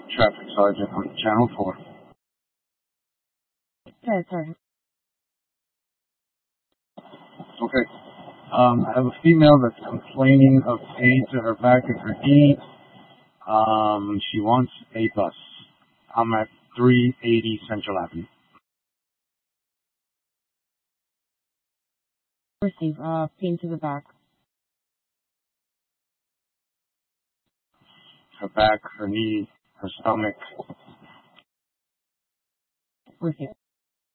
Traffic Sergeant on Channel 4. Okay, sorry. Okay. I have a female that's complaining of pain to her back and her knee. She wants a bus. I'm at 380 Central Avenue. Receive, pain to the back. Her back, her knee, her stomach. Receive.